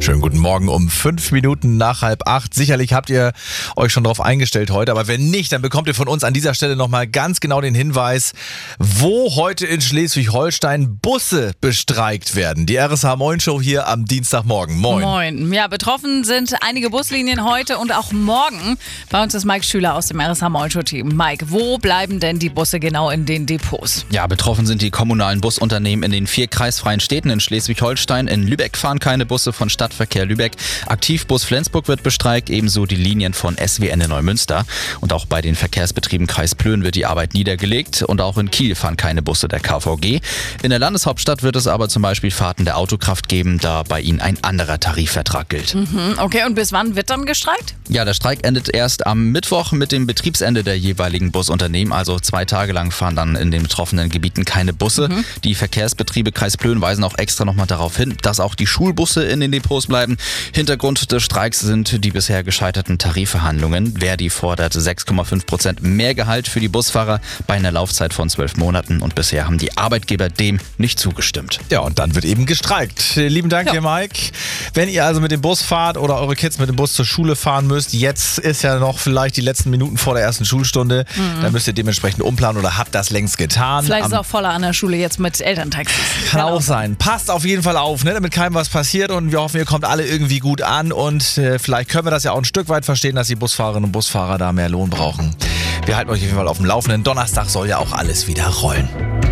Schönen guten Morgen um 5 Minuten nach 7:30. Sicherlich habt ihr euch schon darauf eingestellt heute, aber wenn nicht, dann bekommt ihr von uns an dieser Stelle nochmal ganz genau den Hinweis, wo heute in Schleswig-Holstein Busse bestreikt werden. Die RSH Moin Show hier am Dienstagmorgen. Moin. Moin. Ja, betroffen sind einige Buslinien heute und auch morgen. Bei uns ist Mike Schüler aus dem RSH Moin Show Team. Mike, wo bleiben denn die Busse genau in den Depots? Ja, betroffen sind die kommunalen Busunternehmen in den 4 kreisfreien Städten in Schleswig-Holstein. In Lübeck fahren keine Busse von Stadtverkehr Lübeck. Aktivbus Flensburg wird bestreikt, ebenso die Linien von SWN in Neumünster. Und auch bei den Verkehrsbetrieben Kreis Plön wird die Arbeit niedergelegt. Und auch in Kiel fahren keine Busse der KVG. In der Landeshauptstadt wird es aber zum Beispiel Fahrten der Autokraft geben, da bei ihnen ein anderer Tarifvertrag gilt. Okay, und bis wann wird dann gestreikt? Ja, der Streik endet erst am Mittwoch mit dem Betriebsende der jeweiligen Busunternehmen. Also 2 Tage lang fahren dann in den betroffenen Gebieten keine Busse. Die Verkehrsbetriebe Kreis Plön weisen auch extra nochmal darauf hin, dass auch die Schulbusse in den Depots bleiben. Hintergrund des Streiks sind die bisher gescheiterten Tarifverhandlungen. Verdi fordert 6,5% mehr Gehalt für die Busfahrer bei einer Laufzeit von 12 Monaten. Und bisher haben die Arbeitgeber dem nicht zugestimmt. Ja, und dann wird eben gestreikt. Lieben Dank dir, Mike. Wenn ihr also mit dem Bus fahrt oder eure Kids mit dem Bus zur Schule fahren müsst, jetzt ist ja noch vielleicht die letzten Minuten vor der ersten Schulstunde, dann müsst ihr dementsprechend umplanen oder habt das längst getan. Vielleicht ist es auch voller an der Schule jetzt mit Elterntaxis. Kann auch sein. Passt auf jeden Fall auf, ne, damit keinem was passiert, und wir hoffen, ihr kommt alle irgendwie gut an, und vielleicht können wir das ja auch ein Stück weit verstehen, dass die Busfahrerinnen und Busfahrer da mehr Lohn brauchen. Wir halten euch auf jeden Fall auf dem Laufenden. Donnerstag soll ja auch alles wieder rollen.